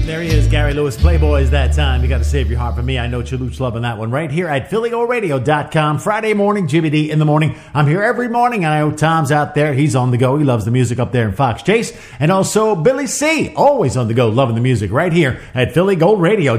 There he is, Gary Lewis, Playboys That Time. You got to save your heart for me. I know Chalute's loving that one right here at PhillyGoRadio.com. Friday morning, Jimmy D in the morning. I'm here every morning, and I know Tom's out there. He's on the go. He loves the music up there in Fox Chase. And also Billy C, always on the go, loving the music right here at PhillyGoRadio.com.